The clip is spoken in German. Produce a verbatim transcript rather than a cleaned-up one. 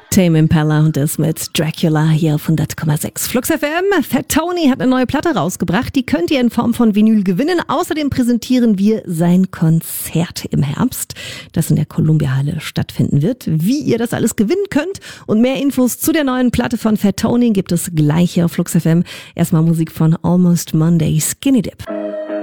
Tame Impala und das mit Dracula hier auf hundert Komma sechs. Flux F M. Fat Tony hat eine neue Platte rausgebracht. Die könnt ihr in Form von Vinyl gewinnen. Außerdem präsentieren wir sein Konzert im Herbst, das in der Columbia-Halle stattfinden wird. Wie ihr das alles gewinnen könnt und mehr Infos zu der neuen Platte von Fat Tony gibt es gleich hier auf Flux F M. Erstmal Musik von Almost Monday, Skinny Dip.